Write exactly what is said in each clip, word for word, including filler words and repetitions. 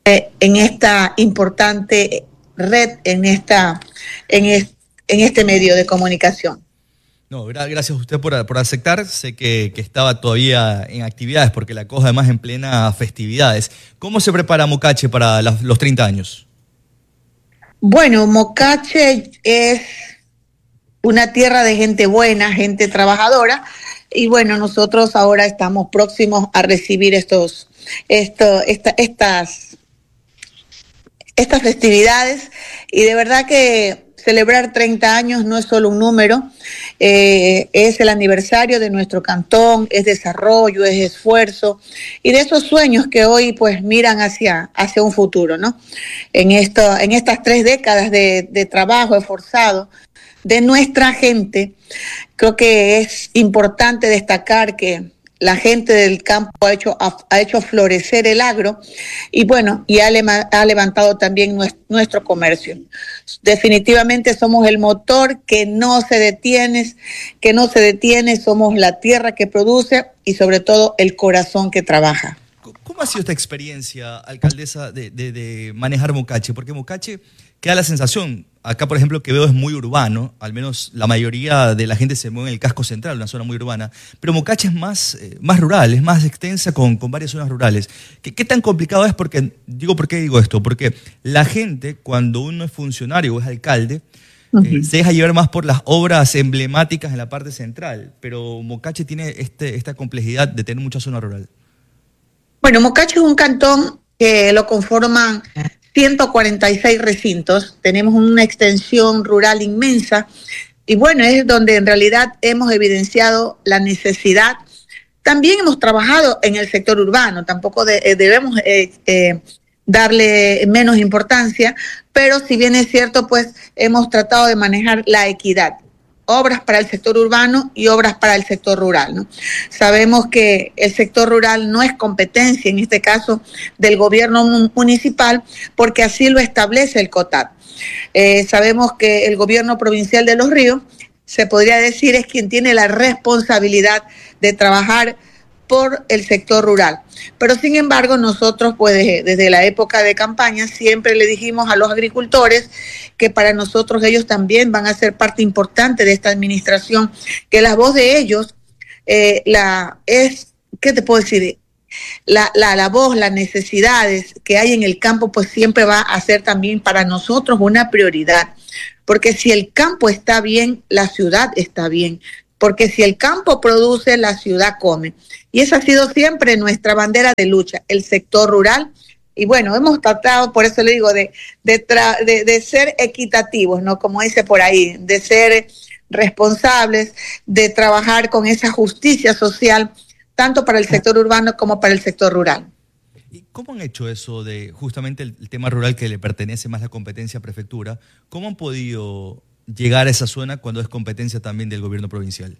eh, en esta importante red, en, esta, en, es, en este medio de comunicación. No, gracias a usted por, por aceptar. Sé que, que estaba todavía en actividades porque la coja además en plena festividades. ¿Cómo se prepara Mocache para la, los treinta años? Bueno, Mocache es una tierra de gente buena, gente trabajadora, y bueno, nosotros ahora estamos próximos a recibir estos, esto, esta, estas, estas festividades, y de verdad que celebrar treinta años no es solo un número, eh, es el aniversario de nuestro cantón, es desarrollo, es esfuerzo, y de esos sueños que hoy pues miran hacia, hacia un futuro, ¿no? En, esto, en estas tres décadas de, de trabajo esforzado de nuestra gente, creo que es importante destacar que la gente del campo ha hecho, ha hecho florecer el agro y bueno, y ha, ha levantado también nuestro, nuestro comercio. Definitivamente somos el motor que no se detiene, que no se detiene, somos la tierra que produce y sobre todo el corazón que trabaja. ¿Cómo ha sido esta experiencia, alcaldesa, de, de, de manejar Mocache? Porque Mocache queda la sensación, acá por ejemplo que veo es muy urbano, al menos la mayoría de la gente se mueve en el casco central, una zona muy urbana, pero Mocache es más, eh, más rural, es más extensa con, con varias zonas rurales. ¿Qué, ¿Qué tan complicado es? Porque, digo, ¿por qué digo esto? Porque la gente, cuando uno es funcionario o es alcalde, uh-huh. eh, se deja llevar más por las obras emblemáticas en la parte central, pero Mocache tiene este, esta complejidad de tener mucha zona rural. Bueno, Mocache es un cantón que lo conforman ciento cuarenta y seis recintos, tenemos una extensión rural inmensa y bueno, es donde en realidad hemos evidenciado la necesidad. También hemos trabajado en el sector urbano, tampoco de, eh, debemos eh, eh, darle menos importancia, pero si bien es cierto, pues hemos tratado de manejar la equidad. Obras para el sector urbano y obras para el sector rural, ¿no? Sabemos que el sector rural no es competencia, en este caso, del gobierno municipal, porque así lo establece el COTAD. Eh, sabemos que el gobierno provincial de Los Ríos, se podría decir, es quien tiene la responsabilidad de trabajar por el sector rural. Pero sin embargo, nosotros pues desde, desde la época de campaña siempre le dijimos a los agricultores que para nosotros ellos también van a ser parte importante de esta administración, que la voz de ellos eh, la es, ¿qué te puedo decir? La, la, la voz, las necesidades que hay en el campo pues siempre va a ser también para nosotros una prioridad, porque si el campo está bien, la ciudad está bien. Porque si el campo produce, la ciudad come. Y esa ha sido siempre nuestra bandera de lucha, el sector rural. Y bueno, hemos tratado, por eso le digo, de, de, tra- de, de ser equitativos, ¿no? Como dice por ahí, de ser responsables, de trabajar con esa justicia social, tanto para el sector urbano como para el sector rural. ¿Y cómo han hecho eso de justamente el, el tema rural que le pertenece más a la competencia a prefectura? ¿Cómo han podido llegar a esa zona cuando es competencia también del gobierno provincial?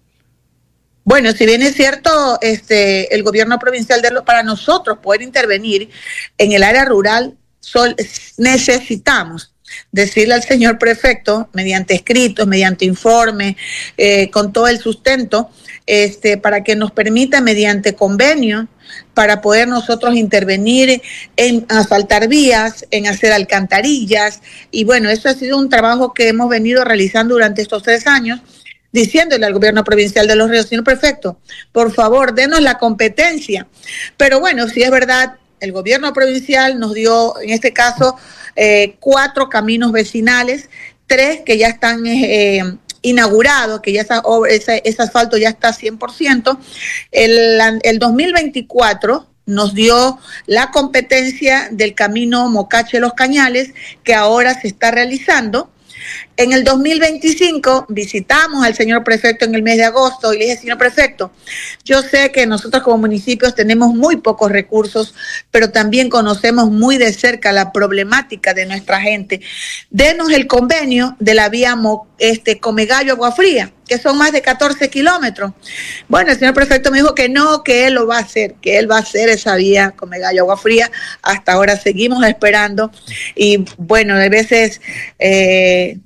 Bueno, si bien es cierto, este, el gobierno provincial de lo, para nosotros poder intervenir en el área rural, sol, necesitamos decirle al señor prefecto, mediante escritos, mediante informe, eh, con todo el sustento, este, para que nos permita mediante convenio, para poder nosotros intervenir en asfaltar vías, en hacer alcantarillas, y bueno, eso ha sido un trabajo que hemos venido realizando durante estos tres años, diciéndole al gobierno provincial de Los Ríos, señor prefecto, por favor, denos la competencia. Pero bueno, si es verdad, el gobierno provincial nos dio, en este caso, eh, cuatro caminos vecinales, tres que ya están eh, inaugurados, que ya esa, ese, ese asfalto ya está cien por ciento. El, el dos mil veinticuatro nos dio la competencia del camino Mocache-Los Cañales, que ahora se está realizando. En el dos mil veinticinco visitamos al señor prefecto en el mes de agosto y le dije, señor prefecto, yo sé que nosotros como municipios tenemos muy pocos recursos, pero también conocemos muy de cerca la problemática de nuestra gente. Denos el convenio de la vía este, Comegallo-Agua Fría, que son más de catorce kilómetros. Bueno, el señor prefecto me dijo que no, que él lo va a hacer, que él va a hacer esa vía Comegallo-Agua Fría. Hasta ahora seguimos esperando y bueno, a veces... Eh,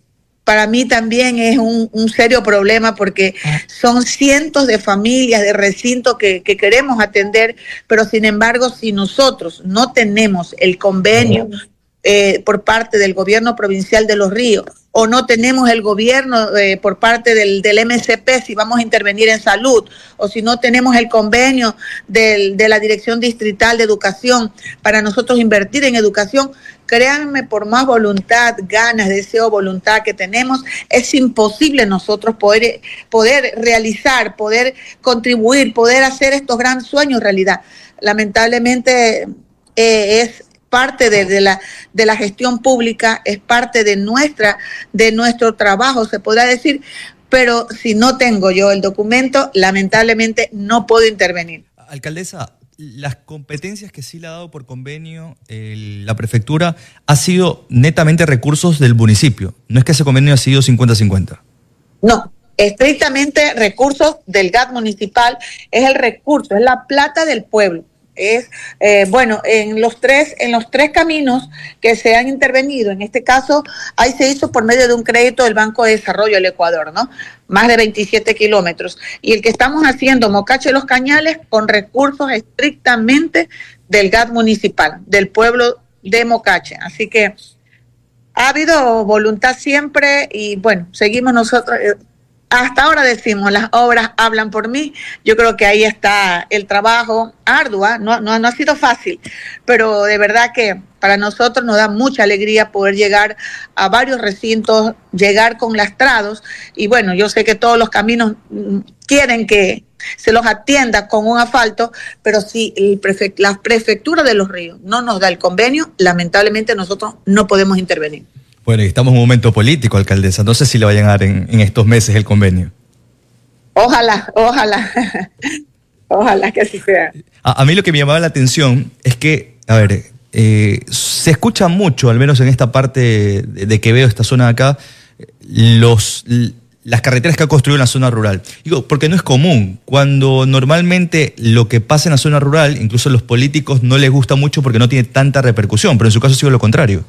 para mí también es un, un serio problema porque son cientos de familias, de recintos que, que queremos atender, pero sin embargo, si nosotros no tenemos el convenio eh, por parte del gobierno provincial de Los Ríos, o no tenemos el gobierno eh, por parte del, del M S P si vamos a intervenir en salud, o si no tenemos el convenio del, de la Dirección Distrital de Educación para nosotros invertir en educación, créanme, por más voluntad, ganas, deseo, voluntad que tenemos, es imposible nosotros poder, poder realizar, poder contribuir, poder hacer estos grandes sueños realidad. Lamentablemente eh, es parte de, de, la, de la gestión pública, es parte de, nuestra, de nuestro trabajo, se podrá decir, pero si no tengo yo el documento, lamentablemente no puedo intervenir. Alcaldesa, las competencias que sí le ha dado por convenio el, la prefectura ha sido netamente recursos del municipio, no es que ese convenio ha sido cincuenta cincuenta. No, estrictamente recursos del G A T municipal, es el recurso, es la plata del pueblo. Es, eh, bueno, en los tres en los tres caminos que se han intervenido, en este caso, ahí se hizo por medio de un crédito del Banco de Desarrollo del Ecuador, ¿no? Más de veintisiete kilómetros. Y el que estamos haciendo, Mocache Los Cañales, con recursos estrictamente del G A T municipal, del pueblo de Mocache. Así que ha habido voluntad siempre y, bueno, seguimos nosotros... Eh, Hasta ahora decimos, las obras hablan por mí. Yo creo que ahí está el trabajo ardua, no, no, no ha sido fácil, pero de verdad que para nosotros nos da mucha alegría poder llegar a varios recintos, llegar con lastrados, y bueno, yo sé que todos los caminos quieren que se los atienda con un asfalto, pero si el prefe- la prefectura de Los Ríos no nos da el convenio, lamentablemente nosotros no podemos intervenir. Bueno, y estamos en un momento político, alcaldesa. No sé si le vayan a dar en, en estos meses el convenio. Ojalá, ojalá. Ojalá que así sea. A, a mí lo que me llamaba la atención es que, a ver, eh, se escucha mucho, al menos en esta parte de, de que veo esta zona de acá, los, las carreteras que ha construido en la zona rural. Digo, porque no es común. Cuando normalmente lo que pasa en la zona rural, incluso a los políticos no les gusta mucho porque no tiene tanta repercusión, pero en su caso ha sido lo contrario.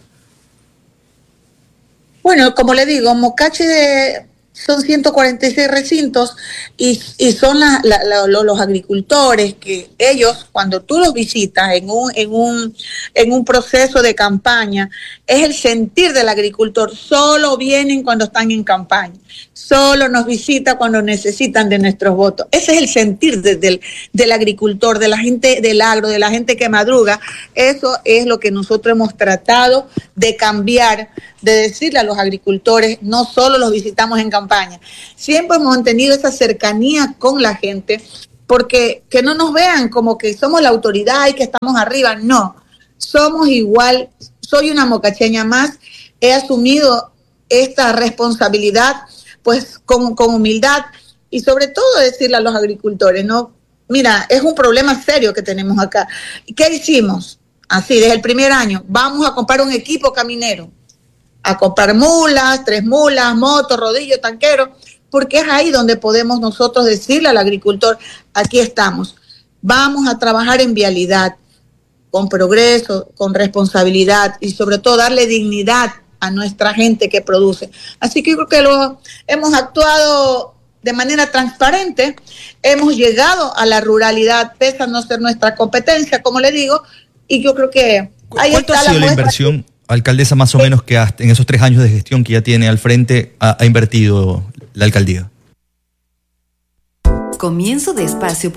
Bueno, como le digo, Mocache de, son ciento cuarenta y seis recintos y, y son la, la, la, los agricultores que ellos, cuando tú los visitas en un, en, un, en un proceso de campaña, es el sentir del agricultor. Solo vienen cuando están en campaña, solo nos visita cuando necesitan de nuestros votos. Ese es el sentir de, del, del agricultor, de la gente del agro, de la gente que madruga. Eso es lo que nosotros hemos tratado de cambiar, de decirle a los agricultores, no solo los visitamos en campaña, siempre hemos mantenido esa cercanía con la gente, porque que no nos vean como que somos la autoridad y que estamos arriba, no, somos igual, soy una mocacheña más, he asumido esta responsabilidad pues con, con humildad y sobre todo decirle a los agricultores, no, mira, es un problema serio que tenemos acá. ¿Qué hicimos? Así, desde el primer año, vamos a comprar un equipo caminero, a comprar mulas, tres mulas, motos, rodillos, tanqueros, porque es ahí donde podemos nosotros decirle al agricultor, aquí estamos, vamos a trabajar en vialidad, con progreso, con responsabilidad y sobre todo darle dignidad a nuestra gente que produce. Así que yo creo que lo hemos actuado de manera transparente, hemos llegado a la ruralidad, pese a no ser nuestra competencia, como le digo, y yo creo que ahí ¿Cuánto está ha sido la, la inversión, alcaldesa, más o menos, que hasta en esos tres años de gestión que ya tiene al frente ha, ha invertido la alcaldía? Comienzo de espacio